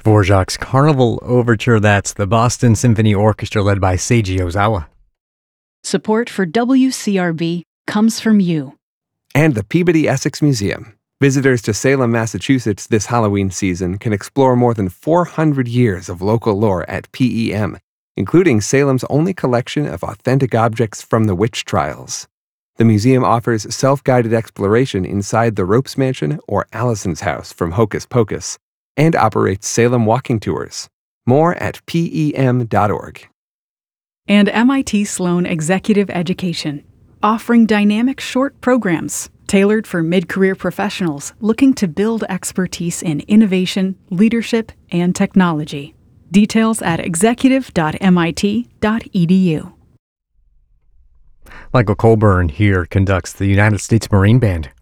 Dvorak's Carnival Overture, that's the Boston Symphony Orchestra led by Seiji Ozawa. Support for WCRB comes from you. And the Peabody Essex Museum. Visitors to Salem, Massachusetts this Halloween season can explore more than 400 years of local lore at PEM, including Salem's only collection of authentic objects from the witch trials. The museum offers self-guided exploration inside the Ropes Mansion or Allison's house from Hocus Pocus, and operates Salem walking tours. More at PEM.org. And MIT Sloan Executive Education, offering dynamic short programs tailored for mid-career professionals looking to build expertise in innovation, leadership, and technology. Details at executive.mit.edu. Michael Colburn here conducts the United States Marine Band.